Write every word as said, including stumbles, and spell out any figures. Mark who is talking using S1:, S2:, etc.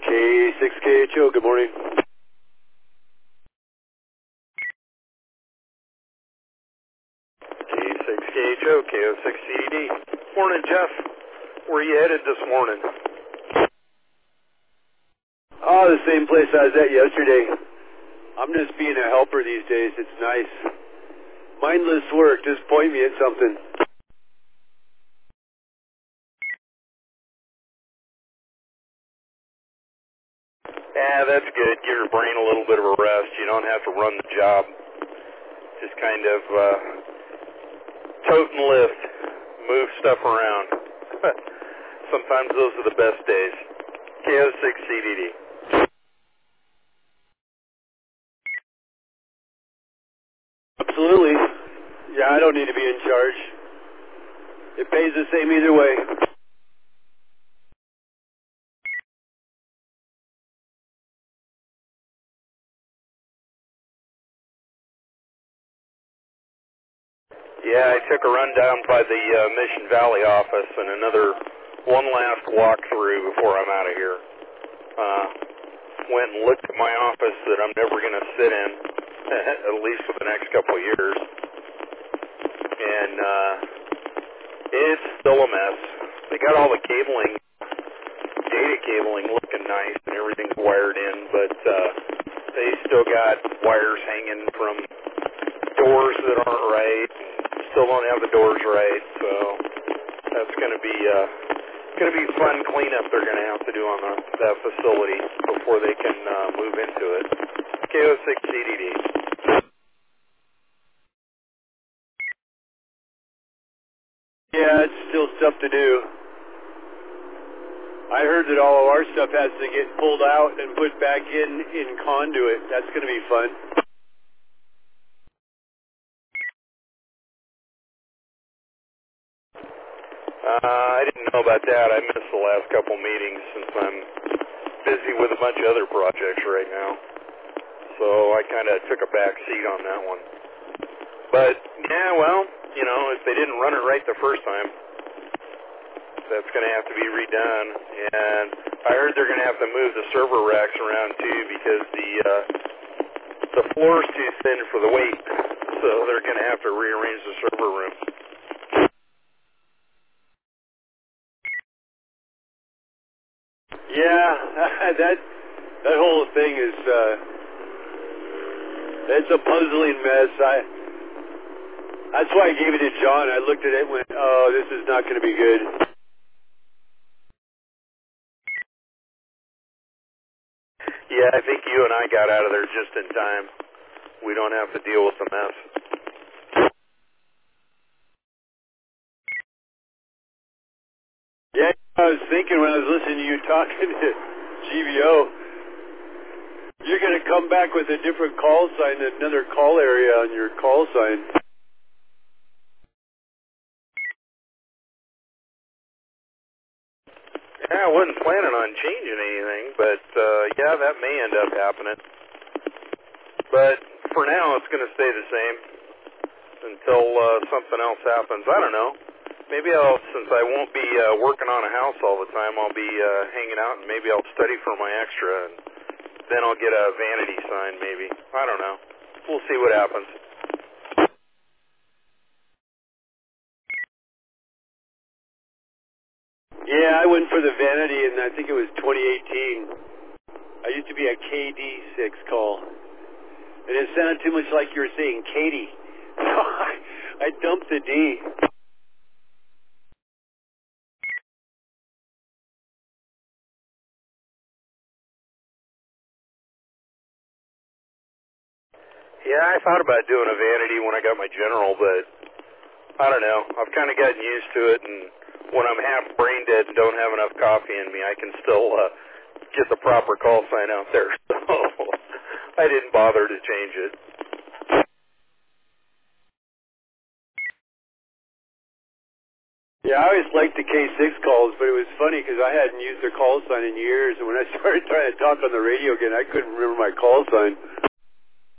S1: K six K H O, good morning.
S2: K six K H O, K O six C D D. Morning, Jeff. Where are you headed this morning?
S1: Oh, the same place I was at yesterday. I'm just being a helper these days. It's nice. Mindless work. Just point me at something.
S2: Yeah, that's good. Give your brain a little bit of a rest. You don't have to run the job. Just kind of uh, tote and lift, move stuff around. Sometimes those are the best days. K O six C D D.
S1: Absolutely. Yeah, I don't need to be in charge. It pays the same either way.
S2: Yeah, I took a run down by the uh, Mission Valley office and another one last walkthrough before I'm out of here. Uh, went and looked at my office that I'm never going to sit in, at least for the next couple of years. And uh, it's still a mess. They got all the cabling, data cabling looking nice and everything's wired in, but uh, they still got wires hanging from doors that aren't right. Still don't have the doors right, so that's going to be uh, going to be fun cleanup they're going to have to do on the, that facility before they can uh, move into it. K O six C D D.
S1: Yeah, it's still stuff to do. I heard that all of our stuff has to get pulled out and put back in in conduit. That's going to be fun.
S2: Uh, I didn't know about that. I missed the last couple meetings since I'm busy with a bunch of other projects right now. So I kind of took a back seat on that one. But, yeah, well, you know, if they didn't run it right the first time, that's going to have to be redone. And I heard they're going to have to move the server racks around, too, because the, uh, the floor's too thin for the weight. So they're going to have to rearrange the server room.
S1: Yeah, that that whole thing is uh, it's a puzzling mess. I that's why I gave it to John. I looked at it and went, "Oh, this is not going to be good."
S2: Yeah, I think you and I got out of there just in time. We don't have to deal with the mess.
S1: Yeah, I was thinking when I was listening to you talking to G V O, you're going to come back with a different call sign, another call area on your call sign.
S2: Yeah, I wasn't planning on changing anything, but uh, yeah, that may end up happening. But for now, it's going to stay the same until uh, something else happens. I don't know. Maybe I'll, since I won't be uh, working on a house all the time, I'll be uh, hanging out and maybe I'll study for my extra and then I'll get a vanity sign maybe. I don't know. We'll see what happens.
S1: Yeah, I went for the vanity, and I think it was twenty eighteen. I used to be a K D six call, and it sounded too much like you were saying Katie. So I, I dumped the D.
S2: Yeah, I thought about doing a vanity when I got my general, but I don't know. I've kind of gotten used to it, and when I'm half brain dead and don't have enough coffee in me, I can still uh, get the proper call sign out there. So I didn't bother to change it.
S1: Yeah, I always liked the K six calls, but it was funny because I hadn't used their call sign in years, and when I started trying to talk on the radio again, I couldn't remember my call sign.